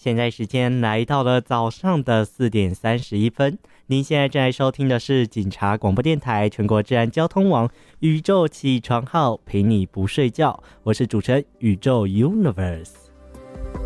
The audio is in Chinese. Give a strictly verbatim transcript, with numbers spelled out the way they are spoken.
现在时间来到了早上的四点三十一分，您现在正在收听的是警察广播电台全国治安交通网宇宙起床号，陪你不睡觉，我是主持人宇宙 Universe。